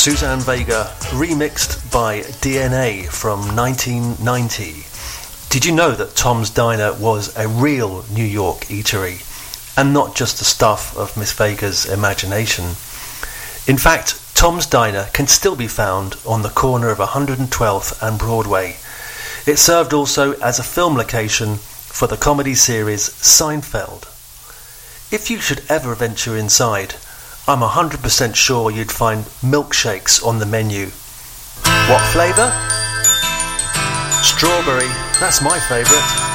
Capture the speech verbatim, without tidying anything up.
Suzanne Vega, remixed by D N A from nineteen ninety. Did you know that Tom's Diner was a real New York eatery and not just the stuff of Miss Vega's imagination? In fact, Tom's Diner can still be found on the corner of one hundred twelfth and Broadway. It served also as a film location for the comedy series Seinfeld. If you should ever venture inside, I'm one hundred percent sure you'd find milkshakes on the menu. What flavour? Strawberry, that's my favourite.